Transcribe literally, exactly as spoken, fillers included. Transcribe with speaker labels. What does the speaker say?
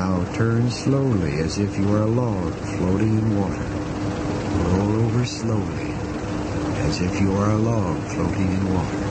Speaker 1: Now turn slowly as if you are a log floating in water. Roll over slowly as if you are a log floating in water.